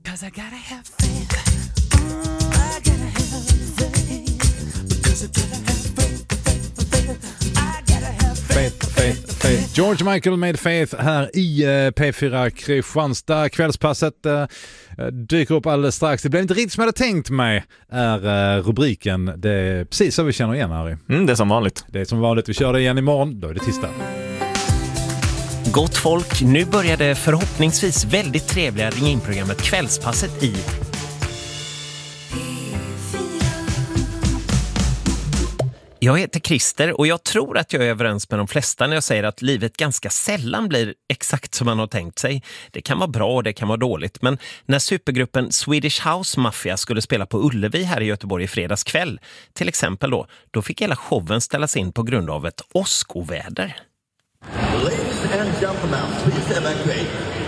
'Cause I gotta have faith. I gotta have faith. Because I gotta have faith. I gotta have Faith. George Michael med Faith här i P4 Kristianstad. Kvällspasset dyker upp alldeles strax. Det blev inte riktigt som jag hade tänkt mig, är rubriken. Det är precis så vi känner igen, Harry. Det är som vanligt. Det är som vanligt. Vi kör det igen imorgon. Då är det tisdag. Gott folk, nu börjar det förhoppningsvis väldigt trevliga Ring in-programmet Kvällspasset i Jag heter Christer och jag tror att jag är överens med de flesta när jag säger att livet ganska sällan blir exakt som man har tänkt sig. Det kan vara bra och det kan vara dåligt, men när supergruppen Swedish House Mafia skulle spela på Ullevi här i Göteborg i fredags kväll, till exempel då fick hela showen ställas in på grund av ett åskoväder. Ladies and gentlemen, please evacuate.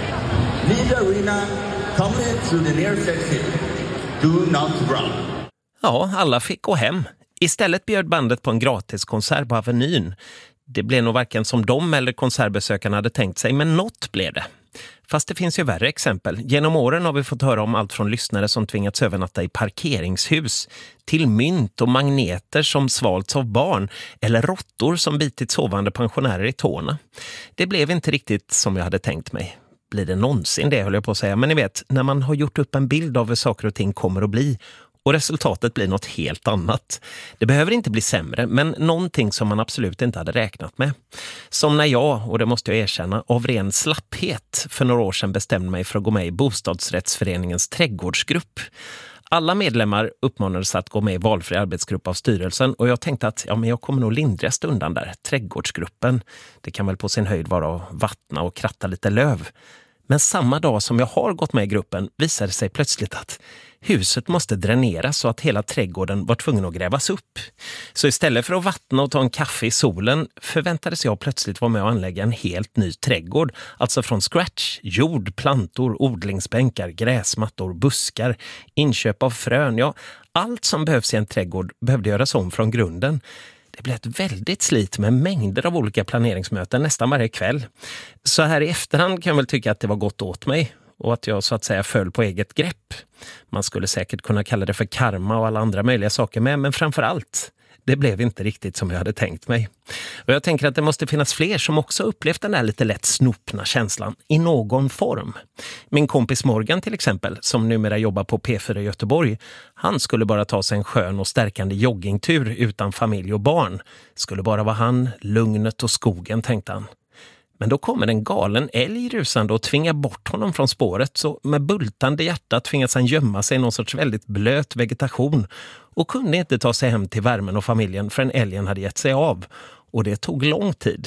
Leave the arena, come to the nearest exit. Do not run. Ja, alla fick gå hem. Istället bjöd bandet på en gratiskonsert på Avenyn. Det blev nog varken som de eller konsertbesökarna hade tänkt sig, men något blev det. Fast det finns ju värre exempel. Genom åren har vi fått höra om allt från lyssnare som tvingats övernatta i parkeringshus till mynt och magneter som svalts av barn eller råttor som bitit sovande pensionärer i tårna. Det blev inte riktigt som jag hade tänkt mig. Blir det någonsin det, höll jag på att säga. Men ni vet, när man har gjort upp en bild av hur saker och ting kommer att bli och resultatet blir något helt annat. Det behöver inte bli sämre, men någonting som man absolut inte hade räknat med. Som när jag, och det måste jag erkänna, av ren slapphet för några år sedan bestämde mig för att gå med i bostadsrättsföreningens trädgårdsgrupp. Alla medlemmar uppmanades att gå med i valfri arbetsgrupp av styrelsen och jag tänkte att men jag kommer nog lindrigast undan där. Trädgårdsgruppen, det kan väl på sin höjd vara att vattna och kratta lite löv. Men samma dag som jag har gått med i gruppen visade sig plötsligt att huset måste dräneras så att hela trädgården var tvungen att grävas upp. Så istället för att vattna och ta en kaffe i solen förväntades jag plötsligt vara med och anlägga en helt ny trädgård. Alltså från scratch, jord, plantor, odlingsbänkar, gräsmattor, buskar, inköp av frön. Ja, allt som behövs i en trädgård behövde göras om från grunden. Det blev ett väldigt slit med mängder av olika planeringsmöten nästan varje kväll. Så här i efterhand kan jag väl tycka att det var gott åt mig och att jag så att säga föll på eget grepp. Man skulle säkert kunna kalla det för karma och alla andra möjliga saker med, men framför allt, det blev inte riktigt som jag hade tänkt mig. Och jag tänker att det måste finnas fler som också upplevt den här lite lätt snopna känslan i någon form. Min kompis Morgan till exempel, som numera jobbar på P4 i Göteborg, han skulle bara ta sig en skön och stärkande joggingtur utan familj och barn. Skulle bara vara han, lugnet och skogen, tänkte han. Men då kommer en galen älg rusande och tvingar bort honom från spåret, så med bultande hjärta tvingas han gömma sig i någon sorts väldigt blöt vegetation och kunde inte ta sig hem till värmen och familjen förrän älgen hade gett sig av. Och det tog lång tid.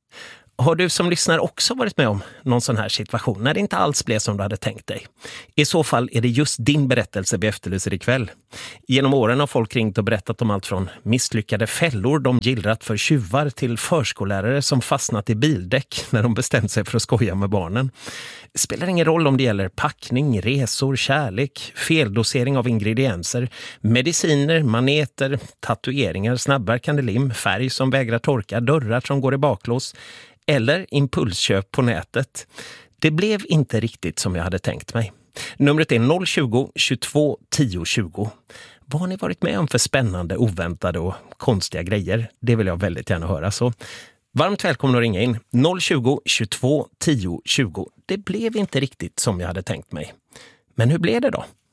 Har du som lyssnar också varit med om någon sån här situation när det inte alls blev som du hade tänkt dig? I så fall är det just din berättelse vi efterlyser ikväll. Genom åren har folk ringt och berättat om allt från misslyckade fällor de gillrat för tjuvar till förskollärare som fastnat i bildäck när de bestämt sig för att skoja med barnen. Det spelar ingen roll om det gäller packning, resor, kärlek, feldosering av ingredienser, mediciner, maneter, tatueringar, snabbverkande lim, färg som vägrar torka, dörrar som går i baklås eller impulsköp på nätet. Det blev inte riktigt som jag hade tänkt mig. Numret är 020 22 10 20. Vad har ni varit med om för spännande, oväntade och konstiga grejer? Det vill jag väldigt gärna höra. Så varmt välkomna att ringa in. 020 22 10 20. Det blev inte riktigt som jag hade tänkt mig. Men hur blev det då?